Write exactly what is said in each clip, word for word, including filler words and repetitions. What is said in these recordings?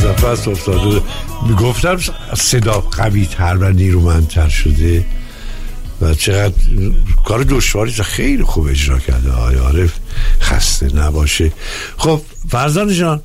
مزفت افتاده. میگفتم صدا قوی تر و نیرومندتر شده و چقدر کار دشواری خیلی خوب اجرا کرده. آقای عارف خسته نباشه. خب فرزانه جان.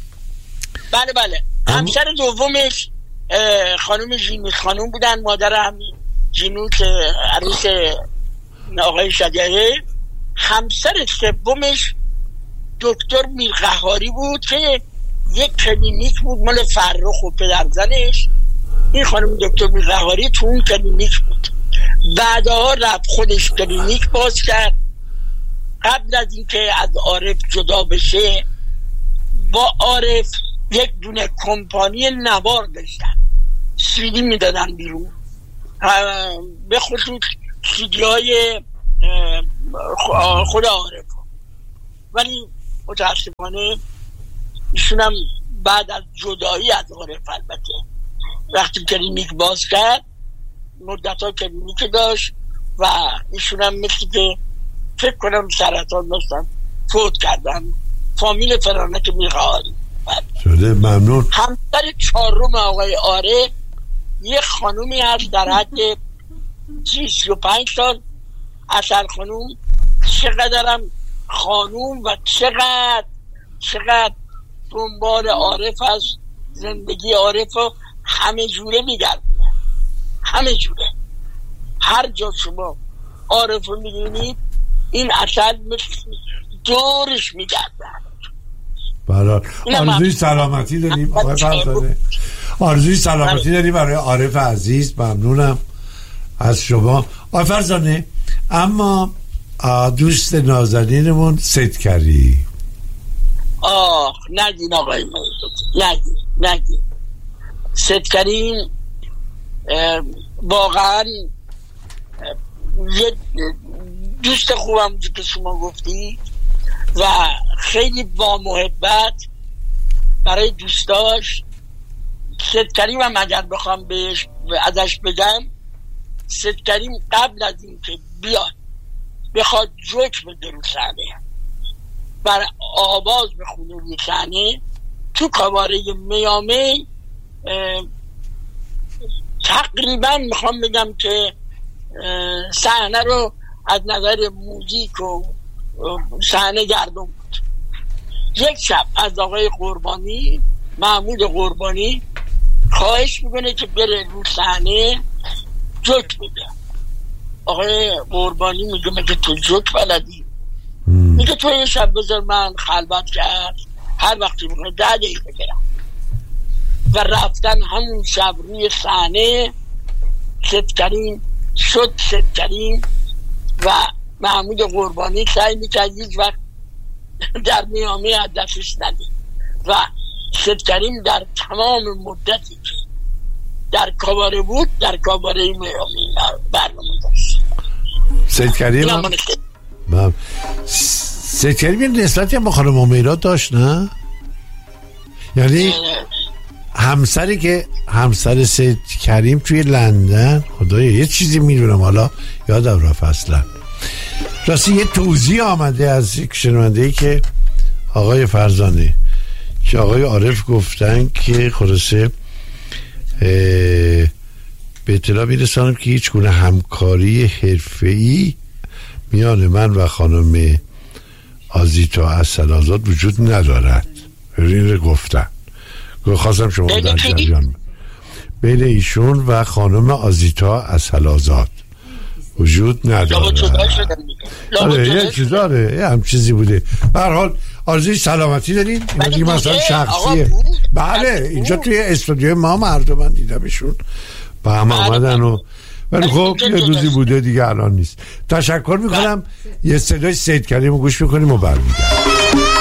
بله بله همسر دومش خانم جینوس خانم بودن، مادر همین جینوس عروس آقای شجره. همسر سومش دکتر میرقهاری بود که یک کلینیک بود مال فرخ و پدرزنش. این خانم دکتر میرقهاری تو اون کلینیک بود. بعدها رفت خودش کلینیک باز کرد. قبل از اینکه از عارف جدا بشه با عارف یک دونه کمپانی نوار داشتن، سیدی میدادن بیرون، به خصوص سیدی های خود عارف. ولی متاسفانه ایشون هم بعد از جدایی از عارف البته وقتی کلینیک باز کرد مدت ها کلینیک داشت و ایشون هم مثل که فکر کنم سرطان داشتن فوت کردن. فامیل فرانک میرقهاری شده. ممنون. همسر چهارم آقای عارف یه خانومی هست در حد سی و پنج سال، اصل خانوم. چقدرم خانوم و چقدر چقدر دنبال عارف از زندگی عارف رو همه جوره میگردونه، همه جوره. هر جا شما عارف رو میدونید این اصل دورش میگرده. برای آرزوی سلامتی داریم آقای فرزانه، آرزوی سلامتی داریم برای عارف عزیز. ممنونم از شما آقای فرزانه. اما دوست نازنینمون سیدکری. آه نگین آقای نگین نگین سیدکری واقعا یه دوست خوبم که شما گفتی و خیلی با محبت برای دوستاش. سیدکریم هم اگر بخوام بهش ازش بگم، سیدکریم قبل از این که بیاد بخواد جوک بده رو صحنه و آواز بخونه روی صحنه تو کاباره میامی، تقریبا میخوام بگم که صحنه رو از نظر موزیک و صحنه گردون بود. یک شب از آقای قربانی، محمود قربانی، خواهش میکنه که بره رو صحنه جوک بده. آقای قربانی میگه مگه تو جوک بلدی؟ میگه تو یه شب بذار من خلوت کرد، هر وقتی میکنه ده دقیقه برم. و رفتن همون شب روی صحنه. سیدکریم شد سیدکریم و محمود قربانی سعی میکرد هیچ وقت در میامی از دستش ندید و سیدکریم در تمام مدتی که در کاباره بود در کاباره میامی برنامه داشت. سیدکریم هم سیدکریم نسبتی هم با خانم امیرا داشت نه؟ یعنی همسری که همسر سیدکریم توی لندن، خدایا یه چیزی میدونم حالا یادم رفت اصلا. راستی یه توضیح آمده از یک شنونده‌ای که آقای فرزانه که آقای عارف گفتن که خلاصه به اطلاع میرسانم که هیچ گونه همکاری حرفه‌ای میان من و خانم آزیتا عسل‌آزاد وجود ندارد. این رو گفتن. خواستم شما در جریان بین ایشون و خانم آزیتا عسل‌آزاد وجود نداره. آره یه چیز داره، یه هم چیزی بوده. به هر حال آرزوی سلامتی داریم. اینا دیگه مثلا شخصیه. بله اینجا توی استودیو ما مردم من دیدمشون با هم آمدن و ولی خب یه روزی بوده دیگه الان نیست. تشکر میکنم. یه صدای سیدکریم رو گوش میکنیم و برمیگردیم.